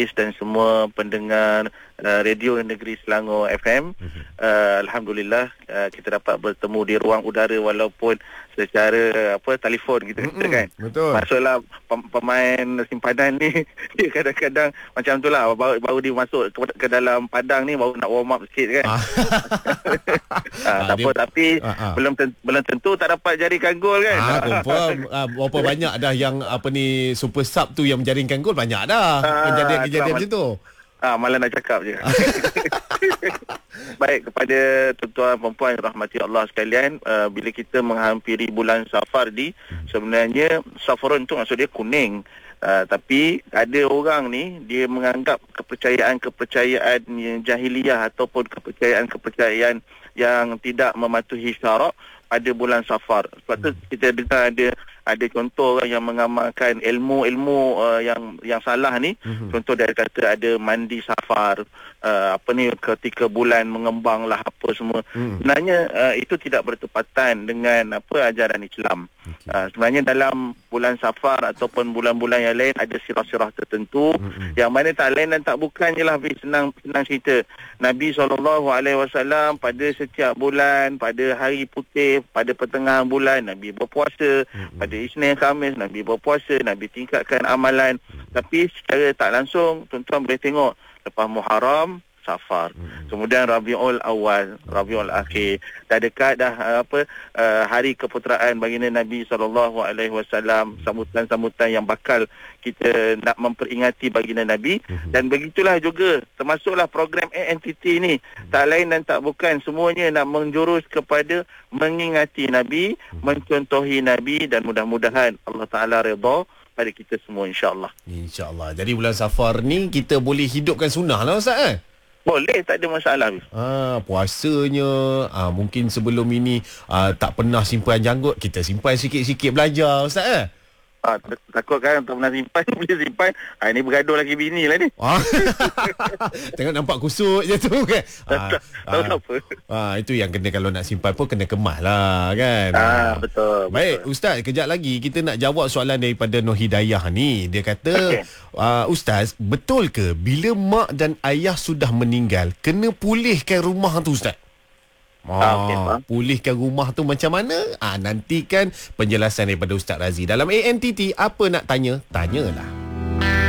dan semua pendengar Radio Negeri Selangor FM. Alhamdulillah kita dapat bertemu di ruang udara walaupun secara telefon kita kan. Betul. Maksudlah pemain simpanan ni dia kadang-kadang macam itulah, baru dia masuk ke dalam padang ni baru nak warm up sikit kan. Tapi belum tentu tak dapat jaringkan gol kan. Confirm. Berapa banyak dah yang super sub tu yang menjaringkan gol, banyak dah kejadian-kejadian macam tu. Malah nak cakap je. Baik, kepada tuan-tuan perempuan yang rahmati Allah sekalian, bila kita menghampiri bulan Safar ni, sebenarnya safarun tu maksud dia kuning. Tapi ada orang ni dia menganggap kepercayaan yang jahiliyah ataupun kepercayaan yang tidak mematuhi syarak pada bulan Safar. Sebab tu kita dengar ada contoh orang yang mengamalkan ilmu yang salah ni. Contoh dia kata ada mandi Safar, ketika bulan mengembang lah apa semua. Sebenarnya itu tidak bertepatan dengan ajaran Islam. Sebenarnya dalam bulan Safar ataupun bulan-bulan yang lain ada sirah-sirah tertentu yang mana tak lain dan tak bukan je lah. Senang cerita, Nabi SAW pada setiap bulan, pada hari putih, pada pertengahan bulan Nabi berpuasa, pada Isnin Khamis Nabi berpuasa, Nabi tingkatkan amalan. Tapi secara tak langsung tuan-tuan boleh tengok lepas Muharram Safar, kemudian Rabiul Awal, Rabiul Akhir, dah dekat dah hari keputeraan baginda Nabi SAW, sambutan-sambutan yang bakal kita nak memperingati baginda Nabi. Dan begitulah juga termasuklah program ANTT ni, tak lain dan tak bukan semuanya nak menjurus kepada mengingati Nabi, mencontohi Nabi, dan mudah-mudahan Allah Ta'ala redha pada kita semua, insya-Allah. InsyaAllah. Jadi bulan Safar ni kita boleh hidupkan sunnah lah Ustaz Boleh, tak ada masalah. Puasanya mungkin sebelum ini tak pernah simpan janggut, kita simpan sikit-sikit belajar Ustaz Takut kan tak pernah simpan boleh simpan. Ini bergaduh lagi bini lah ni. Tengok nampak kusut je tu kan. Tahu apa. Itu yang kena, kalau nak simpan pun kena kemas lah kan. Betul. Baik Ustaz, kejap lagi kita nak jawab soalan daripada Nur Hidayah ni. Dia kata, Ustaz, betul ke bila mak dan ayah sudah meninggal kena pulihkan rumah tu Ustaz? Pulihkan rumah tu macam mana? Nantikan penjelasan daripada Ustaz Razi dalam ANTT. Apa nak tanya? Tanyalah.